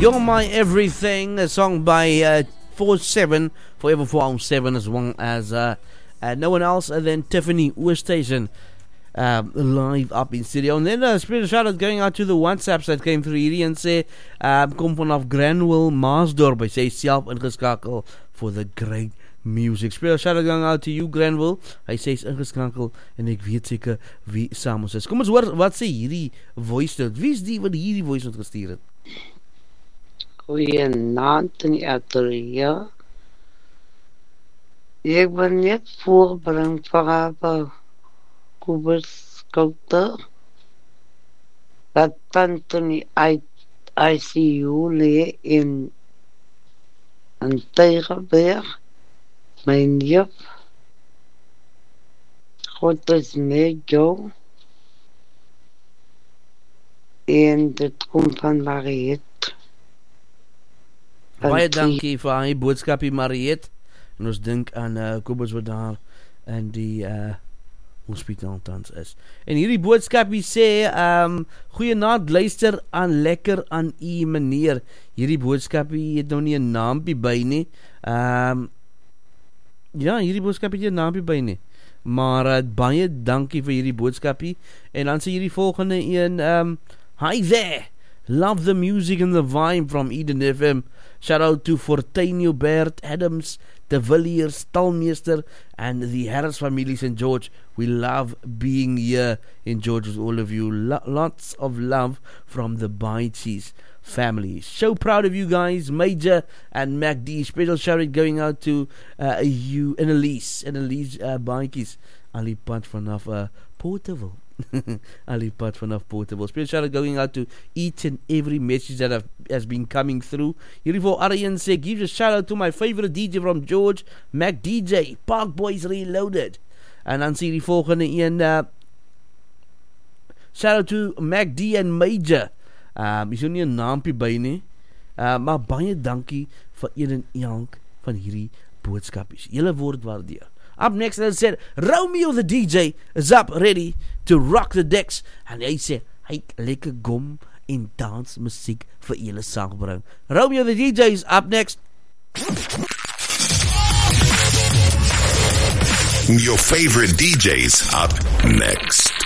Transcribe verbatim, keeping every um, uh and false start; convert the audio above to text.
You're My Everything, a song by uh, four seven, Forever four seven, as well as uh, uh, no one else than Tiffany Oosthuizen, um, live up in studio. And then a uh, special shout out going out to the WhatsApps that came through hierdie en sê, um, kom vanaf Granwell, Maasdorp, hy sê self ingeskakel for the great music. Special shout out going out to you, Granwell. Hy sê is ingeskakel en ek weet seker wie saam ons is. Kom ons hoor wat sê hierdie voice note. Wie is die wat hierdie voice note gestuur het? Goeienaand in die ateljee. Ek wil net voorbring vir haar Kobus Skouter dat tante in die I C U lee in in Tygerberg. My neef, God is met jou. En dit kom van Mariette. Baie dankie vir hy boodskapie Mariette. En ons dink aan uh, Kobus wat daar in die uh, hospitaal tans is. En hierdie boodskapie sê, um, goeienaand, luister aan lekker aan u meneer. Hierdie boodskapie het nou nie 'n naampie by nie. Um, ja, hierdie boodskapie het nie 'n naampie by nie. Maar uh, baie dankie vir hierdie boodskapie. En dan sê hierdie volgende een, um, hi there, love the music and the vibe from Eden F M. Shout out to Fortuinio, Bert, Adams, De Villiers, Stalmeester, and the Harris family, Saint George. We love being here in George with all of you. Lo- lots of love from the Baitsis family. So proud of you guys, Major and Mac D. Special shout out going out to uh, you, Annalise, Annalise uh, Baitsis. Ali pad vanaf uh, Porterville. Ali pad vanaf Portable. Special shout out going out to each and every message that have, has been coming through. Hierdie voor Arjen sê, give a shout out to my favorite D J from George, Mac D J, Park Boys Reloaded. En dan sê die volgende een, uh, shout out to Mac D and Major. Um, is nou nie 'n naampie by nie, uh, maar baie dankie vir een en elk van hierdie boodskapies. Julle word waardeer. Up next, as I said, Romeo the D J is up ready to rock the decks. En hy sê, hy lekker gom en dans muziek vir julle saambring. Romeo the D J is up next. Your favorite D Js up next.